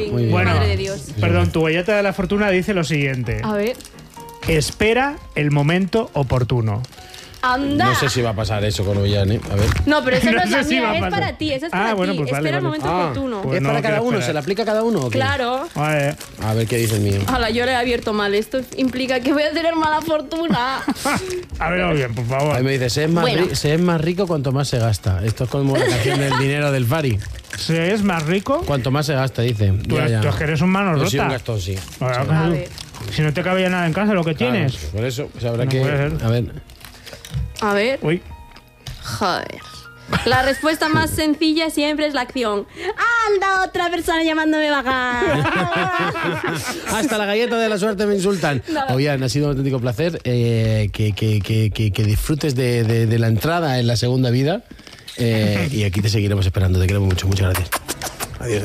fin, muy bien. Bueno, madre de Dios. perdón, tu galleta de la fortuna dice lo siguiente. A ver. Espera el momento oportuno. ¡Anda! No sé si va a pasar eso con Ollán, ¿eh? A ver. No, pero esa no, No es la sé si va mía, a es pasar. para ti, esa es para Bueno, ti. pues vale, Espera el vale. momento oportuno. Pues ¿Es no para cada quiero uno? esperar. ¿Se le aplica a cada uno o qué? Claro. Vale. A ver qué dice el mío. Ojalá, yo lo he abierto mal. Esto implica que voy a tener mala fortuna. A ver, bien, por favor. Ahí me dice, se es más rico cuanto más se gasta. Esto es como la canción del dinero del Fari. Si es más rico, Cuanto más se gasta, dice. tú es que eres un mano Yo rota. soy un gastón, sí. Ahora, A ver. Si no te cabía nada en casa, lo que Claro, tienes. por eso, pues habrá No que... puede ser. A ver. A ver. Uy. Joder. La respuesta más sencilla siempre es la acción. ¡Anda, otra persona llamándome vaga! Hasta la galleta de la suerte me insultan. No. Oigan, ha sido un auténtico placer que disfrutes de la entrada en la segunda vida. Y aquí te seguiremos esperando. Te queremos mucho. Muchas gracias. Adiós.